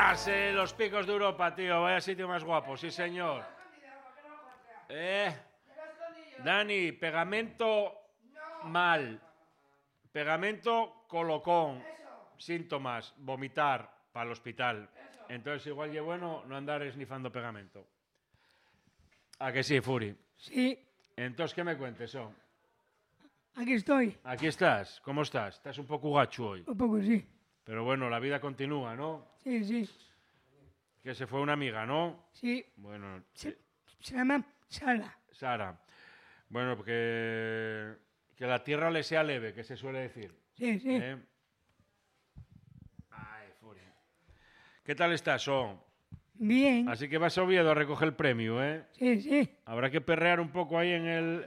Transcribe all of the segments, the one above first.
Sí, los Picos de Europa, tío. Vaya sitio más guapo, sí, señor. Dani, pegamento mal. Pegamento colocón. Síntomas, vomitar para el hospital. Entonces igual es bueno no andar esnifando pegamento. ¿A que sí, Furi? Sí, Entonces, ¿qué me cuentes, oh? aquí estoy. Aquí estás. ¿Cómo estás? Estás un poco gacho hoy. Un poco sí. Pero bueno, la vida continúa, ¿no? Sí, sí. Que se fue una amiga, ¿no? Sí. Bueno, Se llama Sara. Sara. Bueno, porque que la tierra le sea leve, que se suele decir. Sí, sí. Ay, Furi. ¿Qué tal estás, oh? Bien. Así que vas a Oviedo a recoger el premio, ¿eh? Sí, sí. Habrá que perrear un poco ahí en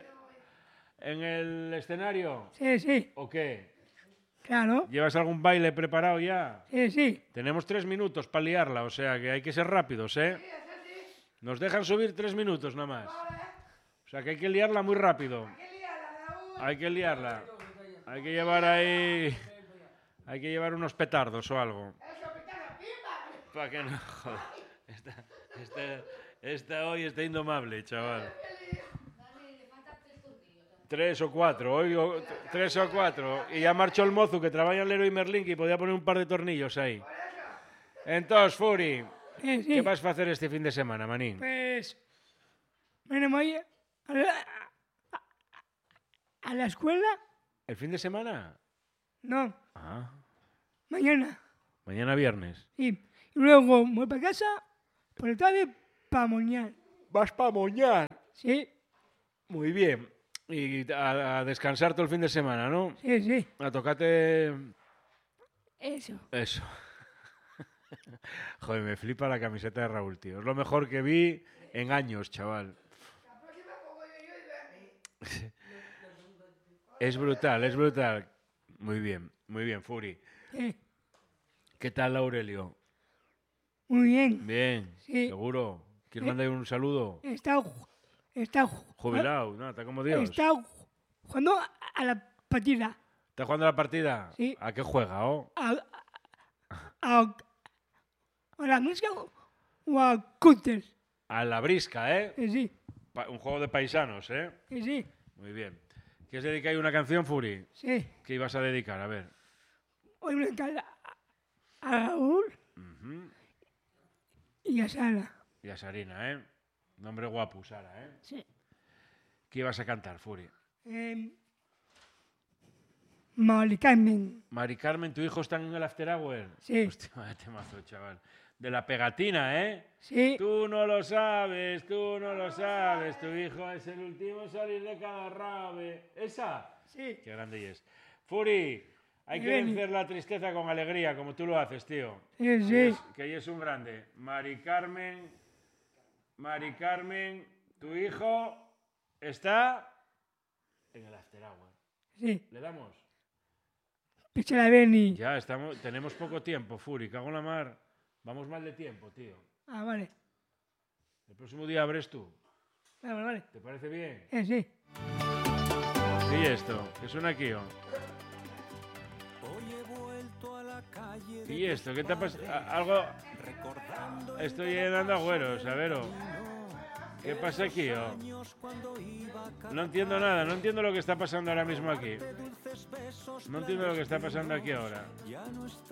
el escenario. Sí, sí. ¿O qué? Claro. ¿Llevas algún baile preparado ya? Sí, sí. Tenemos 3 minutos para liarla, o sea que hay que ser rápidos, ¿eh? Nos dejan subir 3 minutos nada más. O sea que hay que liarla muy rápido. Hay que liarla. Hay que llevar ahí... Hay que llevar unos petardos o algo. Para que no... Joder. Esta hoy está indomable, chaval. 3 o 4, oigo, 3 o 4. Y ya marchó el mozo que trabaja en Leroy Merlin y podía poner un par de tornillos ahí. Entonces, Furi, Sí, sí. ¿qué vas a hacer este fin de semana, manín? Pues... Bueno, voy a la escuela. ¿El fin de semana? No, Ah, mañana. mañana viernes. Sí. Y luego voy para casa por la tarde para moñar. ¿Vas para moñar? Sí, Muy bien. Y a descansar todo el fin de semana, ¿no? sí, sí. A tocarte... Eso. Eso. Joder, me flipa la camiseta de Raúl, tío. Es lo mejor que vi en años, chaval. Es brutal, es brutal. Muy bien, Furi. Sí. ¿Qué tal, Aurelio? Muy bien. Bien, Sí. seguro. ¿Quieres mandar un saludo? Está Jubilado, no, está como Dios. Está jugando a la partida. ¿Está jugando la partida? Sí. ¿A qué juega, oh? A la música o a Counter. A la brisca, ¿eh? Sí, Un juego de paisanos, ¿eh? sí. Muy bien. ¿Quieres dedicar una canción, Furi? Sí. ¿Qué ibas a dedicar? A ver. Hoy me encanta a Raúl y a Sara. Y a Sarina, ¿eh? Nombre guapo, Sara, ¿eh? Sí. ¿Qué ibas a cantar, Furi? Mari Carmen. Mari Carmen, ¿tu hijo está en el After Hour? Sí. Hostia, vaya temazo, chaval. De la pegatina, ¿eh? Sí. Tú no lo sabes, tú no lo sabes. Tu hijo es el último en salir de cada rave. ¿Esa? Sí. Qué grande es. Furi, hay que Bien. vencer la tristeza con alegría, como tú lo haces, tío. Sí, sí. Que ella es un grande. Mari Carmen, tu hijo está en el After Hour. Sí. ¿Le damos? Picha la Beni. Ya, tenemos poco tiempo, Furi, cago en la mar. Vamos mal de tiempo, tío. Ah, vale. El próximo día abres tú. Vale. ¿Te parece bien? Sí. ¿Y esto? ¿Qué suena aquí, oh? ¿Y esto? ¿Qué te ha pasado? Algo... Estoy llenando agüeros, a ver, oh. ¿Qué pasa aquí, oh? No entiendo nada, no entiendo lo que está pasando ahora mismo aquí. No entiendo lo que está pasando aquí ahora.